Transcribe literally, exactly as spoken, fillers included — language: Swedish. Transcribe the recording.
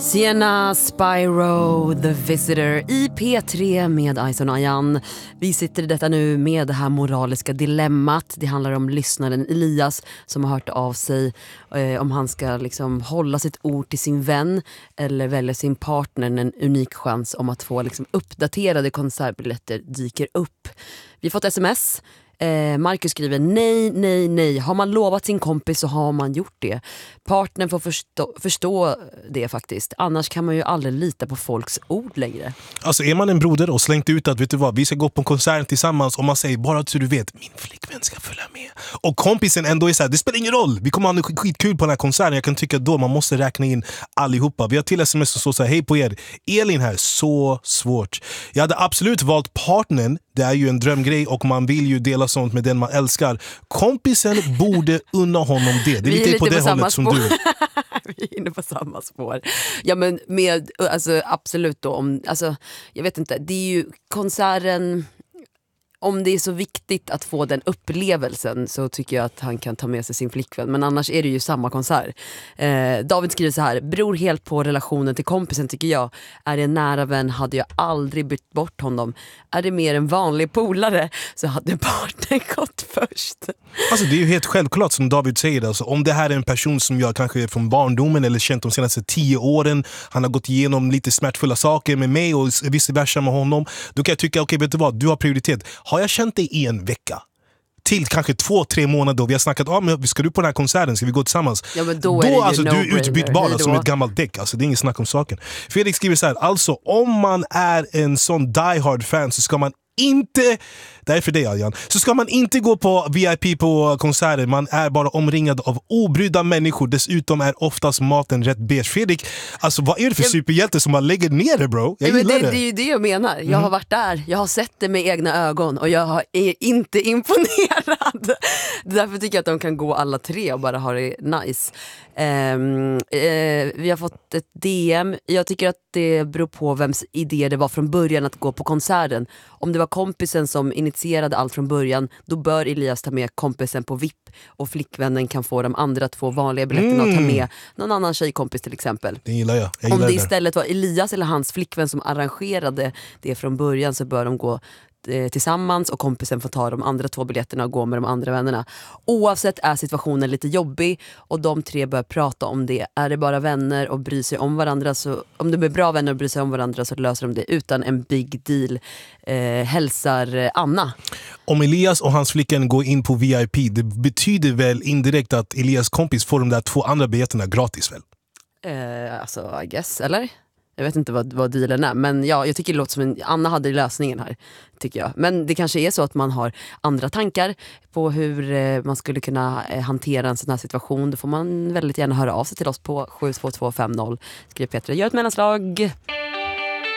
Sienna Spyro, The Visitor i P tre med Ison Ayan. Vi sitter i detta nu med det här moraliska dilemmat. Det handlar om lyssnaren Elias som har hört av sig eh, om han ska liksom hålla sitt ord till sin vän eller välja sin partner när en unik chans om att få liksom uppdaterade konsertbiljetter dyker upp. Vi har fått sms. Eh, Marcus skriver nej, nej, nej. Har man lovat sin kompis så har man gjort det. Partnern får förstå, förstå det faktiskt. Annars kan man ju aldrig lita på folks ord längre. Alltså är man en broder och slängt ut att vet du vad, vi ska gå på en konsert tillsammans och man säger bara så du vet, min flickvän ska följa med. Och kompisen ändå är så här, det spelar ingen roll. Vi kommer ha något skitkul på den här konserten. Jag kan tycka att då man måste räkna in allihopa. Vi har till sms som så här, hej på er. Elin här, så svårt. Jag hade absolut valt partnern. Det är ju en drömgrej och man vill ju dela sånt med den man älskar. Kompisen borde unna honom det. Det är lite, lite på, på det hållet som du. Vi är inne på samma spår. Ja men med, alltså absolut då. Om, alltså, jag vet inte, det är ju konserten. Om det är så viktigt att få den upplevelsen så tycker jag att han kan ta med sig sin flickvän. Men annars är det ju samma konsert. Eh, David skriver så här: beror helt på relationen till kompisen tycker jag. Är det en nära vän hade jag aldrig bytt bort honom. Är det mer en vanlig polare så hade partnern gått först. Alltså det är ju helt självklart som David säger. Alltså, om det här är en person som jag kanske är från barndomen eller känt de senaste tio åren. Han har gått igenom lite smärtfulla saker med mig och vice versa med honom. Då kan jag tycka, okej okay, vet du vad, du har prioritet. Har jag känt dig i en vecka till kanske två, tre månader och vi har snackat om ah, ska du på den här konserten, ska vi gå tillsammans? Ja, men då är då det alltså, no du är utbytbar alltså, som ett gammalt däck. Alltså, det är ingen snack om saken. Fredrik skriver så här, alltså om man är en sån diehard fan så ska man inte, det är för dig Aljan, så ska man inte gå på V I P på konserter. Man är bara omringad av obrydda människor. Dessutom är oftast maten rätt beige. Fredrik, alltså vad är det för jag... superhjälte som man lägger ner det bro? Jag ja, men det, det. det är ju det jag menar. Jag har varit där, jag har sett det med egna ögon och jag är inte imponerad. Därför tycker jag att de kan gå alla tre och bara ha det nice. Um, uh, vi har fått ett D M. Jag tycker att det beror på vems idé det var från början att gå på konserten. Om det var kompisen som initierade allt från början, då bör Elias ta med kompisen på V I P och flickvännen kan få de andra två vanliga biljetterna mm. och ta med någon annan tjejkompis till exempel. Det gillar jag. jag gillar Om det det. istället var Elias eller hans flickvän som arrangerade det från början så bör de gå tillsammans och kompisen får ta de andra två biljetterna och gå med de andra vännerna. Oavsett är situationen lite jobbig och de tre bör prata om det. Är det bara vänner och bry sig om varandra så, om de är bra vänner och bryr sig om varandra så löser de det utan en big deal. Eh, hälsar Anna. Om Elias och hans flickan går in på V I P, det betyder väl indirekt att Elias kompis får de där två andra biljetterna gratis väl? Eh, alltså I guess, eller? Jag vet inte vad, vad dealen är. Men ja, jag tycker det låter som en... Anna hade lösningen här, tycker jag. Men det kanske är så att man har andra tankar på hur eh, man skulle kunna eh, hantera en sån här situation. Då får man väldigt gärna höra av sig till oss på sju två två fem noll. Skriv Petra, gör ett mellanslag.